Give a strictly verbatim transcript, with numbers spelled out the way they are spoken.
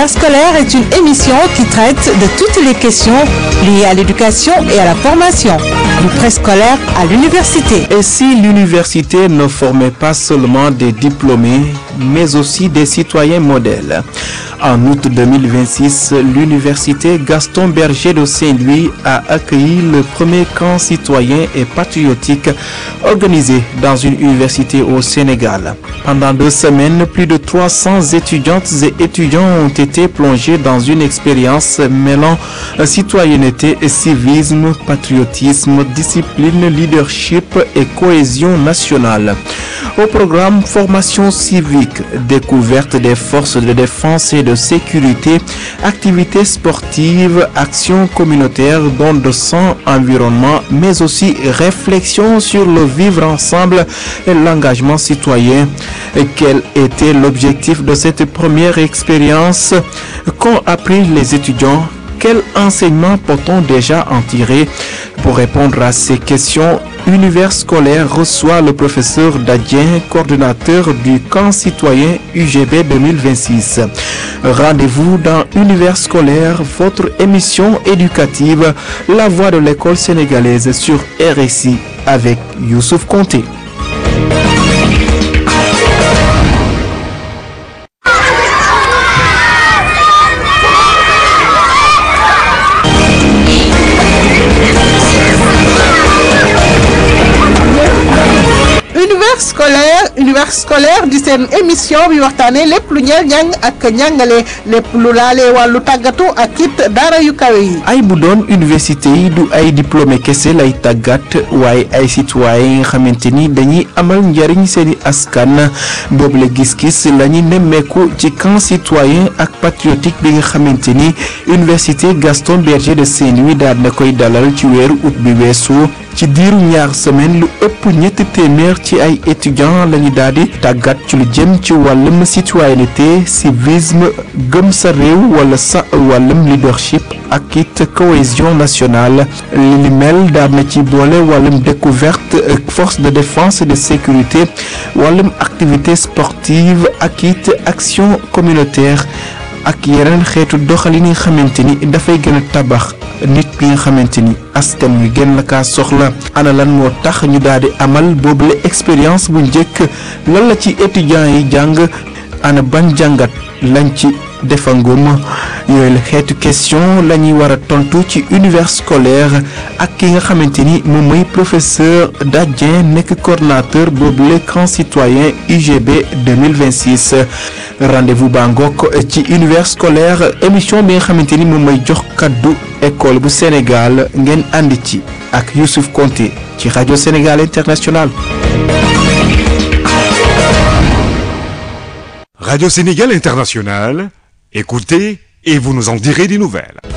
Univers scolaire est une émission qui traite de toutes les questions liées à l'éducation et à la formation, du préscolaire à l'université. Et si l'université ne formait pas seulement des diplômés, mais aussi des citoyens modèles? En août deux mille vingt-six, l'université Gaston Berger de Saint-Louis a accueilli le premier camp citoyen et patriotique organisé dans une université au Sénégal. Pendant deux semaines, plus de trois cents étudiantes et étudiants ont été plongés dans une expérience mêlant citoyenneté et civisme, patriotisme, discipline, leadership et cohésion nationale. Au programme formation civique, découverte des forces de défense et de sécurité, activités sportives, actions communautaires, dons de sang, environnement, mais aussi réflexion sur le vivre ensemble et l'engagement citoyen. Et quel était l'objectif de cette première expérience? Qu'ont appris les étudiants? Quel enseignement peut-on déjà en tirer? Pour répondre à ces questions, Univers scolaire reçoit le professeur Dadien, coordonnateur du camp citoyen U G B deux mille vingt-six. Rendez-vous dans Univers scolaire, votre émission éducative, la voix de l'école sénégalaise sur R S I avec Youssouf Conté. scolaire univers scolaire di seen émission bi waxtaane lépp lu ñeel njàng ak njàngale lépp lu laale wàllu tàggatu ak it daara yu kawe yi. ay bu doon université yi du ay diplômé kese lay tàggat waaye ay citoyen yi nga xamante ni dañuy amal njariñ seeni askan boobu la gis-gis la ñu nemmeeku ci camp citoyen ak patriotique bi nga xamante ni université Gaston Berger de Saint-Louis daal na koy dalal ci weeru août bi weesu. ci diiru ñaar semaine lu ëpp ñetti téeméer ci ay étudiants lañu daal di tàggat ci lu jëm ci wàllum citoyenneté, civisme, gëm sa réew wala sa wàllum leadership ak it cohésion nationale. li mel daal na ci boole wàllum découverte force de défense et de sécurité, wàllum activité sportive ak it action communautaire ak yeneen xeetu doxalin yi nga xamante ni dafay gën a tabax nit bi nga xamante ni askan wi gën la kaa soxla. ana lan moo tax ñu daal di amal boobule expérience bu njëkk lan la ci étudiants yi jàng ana ban jàngat lañ ci defangum yooyu la xeetu question la ñuy war a tontu ci univers scolaire ak ki nga xamante ni moom mooy professeur Dadien nekk coordonnateur boobule camp citoyen U G B deux mille vingt-six. rendez-vous baa ngoog ci univers scolaire émission bi nga xamante ni moom mooy jox kaddu école bu Sénégal ngeen ànd ci ak Youssouf Konté ci rajo Sénégal International. Radio Sénégal International, écoutez et vous nous en direz des nouvelles.